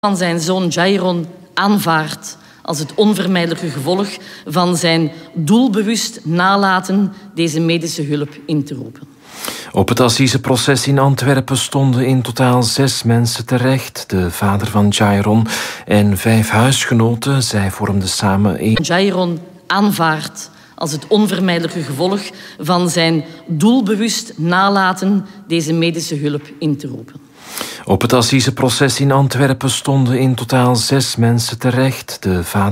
van zijn zoon Jairon aanvaardt als het onvermijdelijke gevolg van zijn doelbewust nalaten deze medische hulp in te roepen. Op het assiseproces in Antwerpen stonden in totaal 6 mensen terecht. De vader van Jairon en 5 huisgenoten. Zij vormden samen Jairon aanvaardt als het onvermijdelijke gevolg van zijn doelbewust nalaten deze medische hulp in te roepen. Op het assiseproces in Antwerpen stonden in totaal 6 mensen terecht. De vader